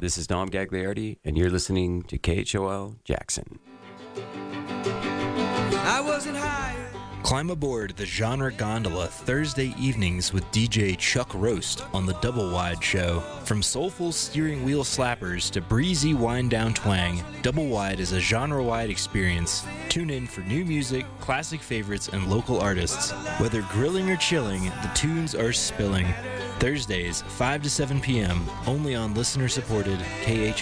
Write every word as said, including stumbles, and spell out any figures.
This is Dom Gagliardi, and you're listening to K H O L Jackson. I wasn't hired. Climb aboard the Genre Gondola Thursday evenings with D J Chuck Roast on the Double Wide Show. From soulful steering wheel slappers to breezy wind-down twang, Double Wide is a genre-wide experience. Tune in for new music, classic favorites, and local artists. Whether grilling or chilling, the tunes are spilling. Thursdays, five to seven p.m., only on listener-supported K H